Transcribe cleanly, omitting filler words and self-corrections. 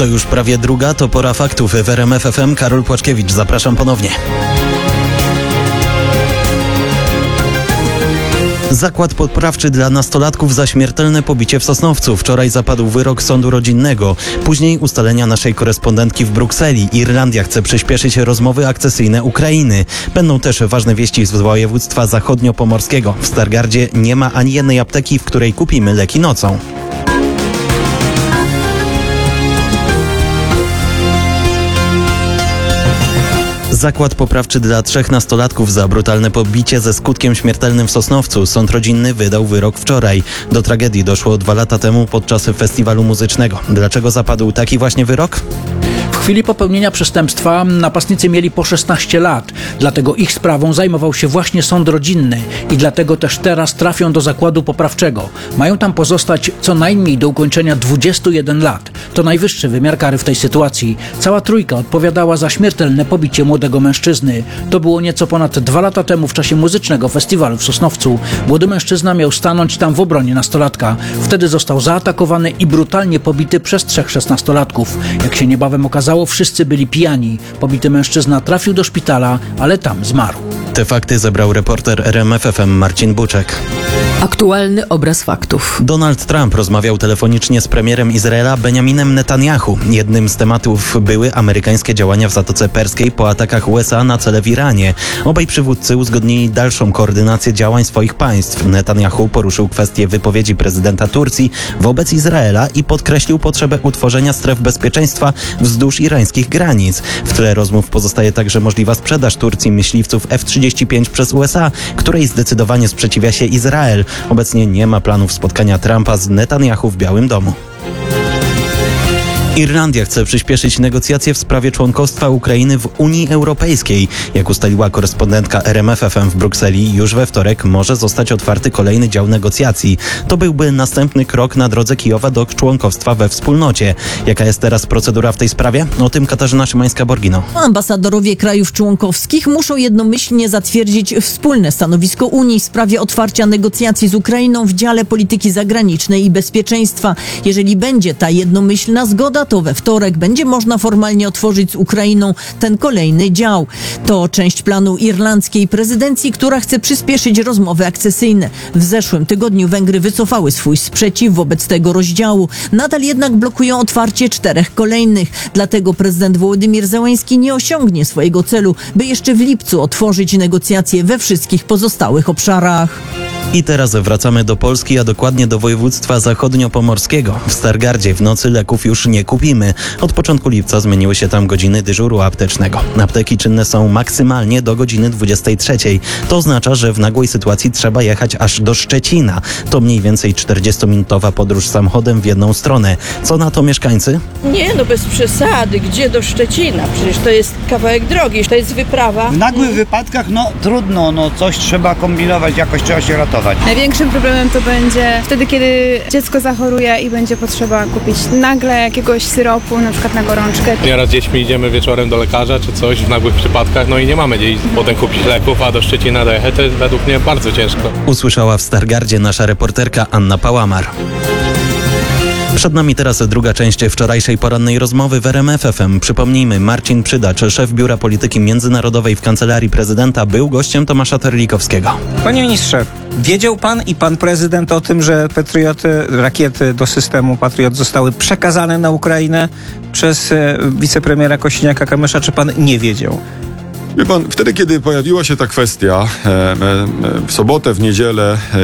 To już prawie druga, to pora faktów w RMF FM. Karol Płaczkiewicz, zapraszam ponownie. Zakład poprawczy dla nastolatków za śmiertelne pobicie w Sosnowcu. Wczoraj zapadł wyrok sądu rodzinnego. Później ustalenia naszej korespondentki w Brukseli. Irlandia chce przyspieszyć rozmowy akcesyjne Ukrainy. Będą też ważne wieści z województwa zachodniopomorskiego. W Stargardzie nie ma ani jednej apteki, w której kupimy leki nocą. Zakład poprawczy dla 3 nastolatków za brutalne pobicie ze skutkiem śmiertelnym w Sosnowcu. Sąd rodzinny wydał wyrok wczoraj. Do tragedii doszło 2 lata temu podczas festiwalu muzycznego. Dlaczego zapadł taki właśnie wyrok? W chwili popełnienia przestępstwa napastnicy mieli po 16 lat. Dlatego ich sprawą zajmował się właśnie sąd rodzinny i dlatego też teraz trafią do zakładu poprawczego. Mają tam pozostać co najmniej do ukończenia 21 lat. To najwyższy wymiar kary w tej sytuacji. Cała trójka odpowiadała za śmiertelne pobicie młodego mężczyzny. To było nieco ponad 2 lata temu w czasie muzycznego festiwalu w Sosnowcu. Młody mężczyzna miał stanąć tam w obronie nastolatka. Wtedy został zaatakowany i brutalnie pobity przez 3 szesnastolatków. Jak się niebawem okazało, wszyscy byli pijani. Pobity mężczyzna trafił do szpitala, ale tam zmarł. Te fakty zebrał reporter RMF FM Marcin Buczek. Aktualny obraz faktów. Donald Trump rozmawiał telefonicznie z premierem Izraela Benjaminem Netanyahu. Jednym z tematów były amerykańskie działania w Zatoce Perskiej po atakach USA na cele w Iranie. Obaj przywódcy uzgodnili dalszą koordynację działań swoich państw. Netanyahu poruszył kwestię wypowiedzi prezydenta Turcji wobec Izraela i podkreślił potrzebę utworzenia stref bezpieczeństwa wzdłuż irańskich granic. W tle rozmów pozostaje także możliwa sprzedaż Turcji myśliwców F-35 przez USA, której zdecydowanie sprzeciwia się Izrael. Obecnie nie ma planów spotkania Trumpa z Netanyahu w Białym Domu. Irlandia chce przyspieszyć negocjacje w sprawie członkostwa Ukrainy w Unii Europejskiej. Jak ustaliła korespondentka RMF FM w Brukseli, już we wtorek może zostać otwarty kolejny dział negocjacji. To byłby następny krok na drodze Kijowa do członkostwa we wspólnocie. Jaka jest teraz procedura w tej sprawie? O tym Katarzyna Szymańska-Borgino. Ambasadorowie krajów członkowskich muszą jednomyślnie zatwierdzić wspólne stanowisko Unii w sprawie otwarcia negocjacji z Ukrainą w dziale polityki zagranicznej i bezpieczeństwa. Jeżeli będzie ta jednomyślna zgoda, to we wtorek będzie można formalnie otworzyć z Ukrainą ten kolejny dział. To część planu irlandzkiej prezydencji, która chce przyspieszyć rozmowy akcesyjne. W zeszłym tygodniu Węgry wycofały swój sprzeciw wobec tego rozdziału. Nadal jednak blokują otwarcie 4 kolejnych. Dlatego prezydent Wołodymyr Zełenski nie osiągnie swojego celu, by jeszcze w lipcu otworzyć negocjacje we wszystkich pozostałych obszarach. I teraz wracamy do Polski, a dokładnie do województwa zachodniopomorskiego. W Stargardzie w nocy leków już nie kupimy. Od początku lipca zmieniły się tam godziny dyżuru aptecznego. Apteki czynne są maksymalnie do godziny 23. To oznacza, że w nagłej sytuacji trzeba jechać aż do Szczecina. To mniej więcej 40-minutowa podróż samochodem w jedną stronę. Co na to mieszkańcy? Nie, no bez przesady. Gdzie do Szczecina? Przecież to jest kawałek drogi, to jest wyprawa. W nagłych wypadkach, trudno, coś trzeba kombinować, jakoś trzeba się ratować. Największym problemem to będzie wtedy, kiedy dziecko zachoruje i będzie potrzeba kupić nagle jakiegoś syropu, na przykład na gorączkę. Nieraz z dziećmi idziemy wieczorem do lekarza czy coś w nagłych przypadkach, i nie mamy gdzie potem kupić leków, a do Szczecina dojechać to jest według mnie bardzo ciężko. Usłyszała w Stargardzie nasza reporterka Anna Pałamar. Przed nami teraz druga część wczorajszej porannej rozmowy w RMF FM. Przypomnijmy, Marcin Przydacz, szef Biura Polityki Międzynarodowej w Kancelarii Prezydenta, był gościem Tomasza Terlikowskiego. Panie ministrze, wiedział pan i pan prezydent o tym, że rakiety do systemu Patriot zostały przekazane na Ukrainę przez wicepremiera Kosiniaka-Kamysza, czy pan nie wiedział? Wie pan, wtedy kiedy pojawiła się ta kwestia, w sobotę, w niedzielę